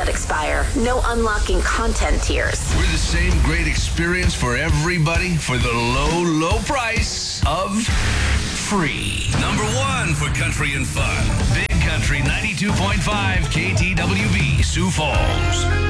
that expire. No unlocking content tiers. We're the same great experience for everybody for the low, low price of free. Number one for country and fun. Big Country 92.5 KTWB, Sioux Falls.